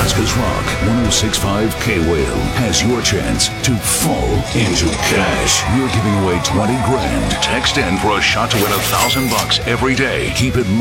Nebraska's Rock 106.5 K-Whale has your chance to fall into cash. We're giving away 20 grand. Text in for a shot to win $1,000 every day. Keep it